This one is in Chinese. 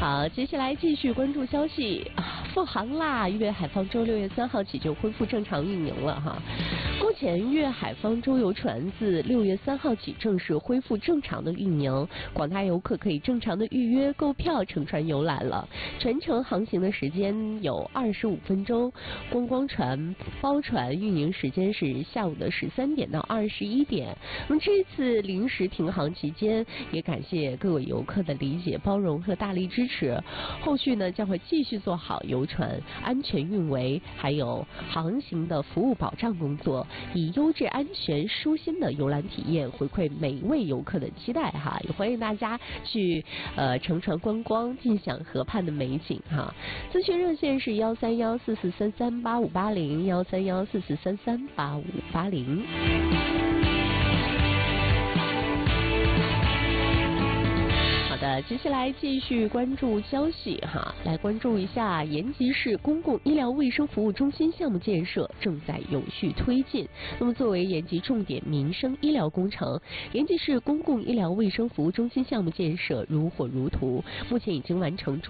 好，接下来继续关注消息复航啦！粤海方舟6月3号起就恢复正常运营了哈。目前粤海方舟游船自6月3号起正式恢复正常的运营，广大游客可以正常的预约购票乘船游览了。全程航行的时间有25分钟，观光船、包船运营时间是下午的13点到21点。那么这次临时停航期间，也感谢各位游客的理解、包容和大力支持。后续呢将会继续做好游船安全运维还有航行的服务保障工作，以优质、安全、舒心的游览体验回馈每一位游客的期待哈。也欢迎大家去乘船观光，尽享河畔的美景哈。咨询热线是13144338580，13144338580。好的，接下来继续关注消息哈，来关注一下延吉市公共医疗卫生服务中心项目建设正在有序推进。那么，作为延吉重点民生医疗工程，延吉市公共医疗卫生服务中心项目建设如火如荼，目前已经完成